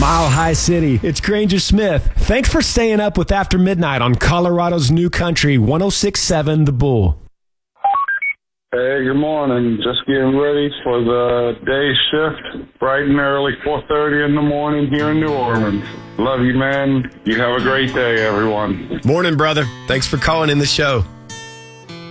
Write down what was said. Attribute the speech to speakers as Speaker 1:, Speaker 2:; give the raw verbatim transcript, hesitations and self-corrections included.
Speaker 1: Mile High City, it's Granger Smith. Thanks for staying up with After Midnight on Colorado's New Country, one oh six point seven The Bull.
Speaker 2: Hey, good morning. Just getting ready for the day shift, bright and early, four thirty in the morning here in New Orleans. Love you, man. You have a great day, everyone.
Speaker 1: Morning, brother. Thanks for calling in the show.